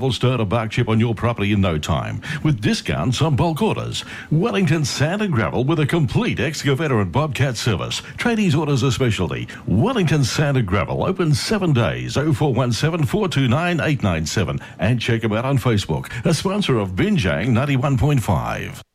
We'll start a bark chip on your property in no time with discounts on bulk orders. Wellington Sand and Gravel with a complete excavator and bobcat service. Tradies orders a specialty. Wellington Sand and Gravel open 7 days. 0417 429 897 and check them out on Facebook. A sponsor of Binjang 91.5.